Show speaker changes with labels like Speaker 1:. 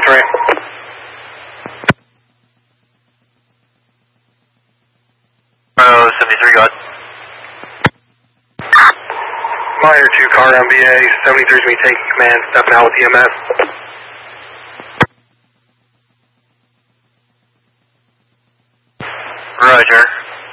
Speaker 1: 73.
Speaker 2: Oh, 73, go ahead.
Speaker 1: Minor 2 car MBA, 73 is going to be taking command, stepping out with EMS.
Speaker 2: Roger.